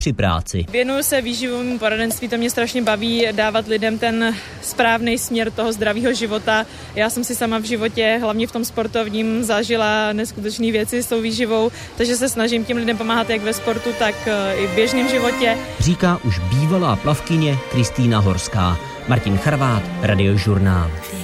při práci. Věnuju se výživovému poradenství, to mě strašně baví, dávat lidem ten správný směr toho zdravého života. Já jsem si sama v životě, hlavně v tom sportovním, zažila neskutečné věci s tou výživou, takže se snažím těm lidem pomáhat jak ve sportu, tak i v běžném životě. Říká už bývalá plavkyně Kristýna Horská. Martin Charvát, Radiožurnál.